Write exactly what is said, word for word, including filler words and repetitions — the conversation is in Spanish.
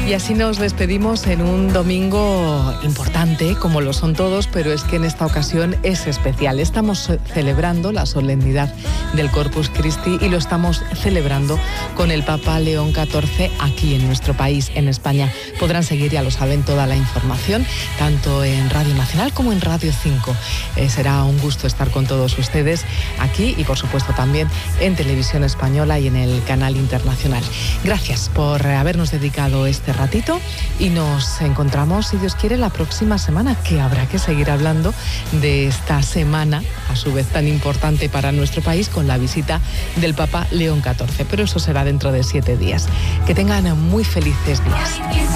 Y así nos despedimos en un domingo importante, como lo son todos, pero es que en esta ocasión es especial. Estamos celebrando la solemnidad del Corpus Christi y lo estamos celebrando con el Papa León catorce aquí en nuestro país, en España. Podrán seguir, ya lo saben, toda la información, tanto en Radio Nacional como en Radio cinco. Eh, será un gusto estar con todos ustedes aquí y, por supuesto, también en Televisión Española y en el canal internacional. Gracias por habernos dedicado este ratito y nos encontramos, si Dios quiere, la próxima semana, que habrá que seguir hablando de esta semana, a su vez tan importante para nuestro país, con la visita del Papa León catorce. Pero eso será dentro de siete días. Que tengan muy felices días.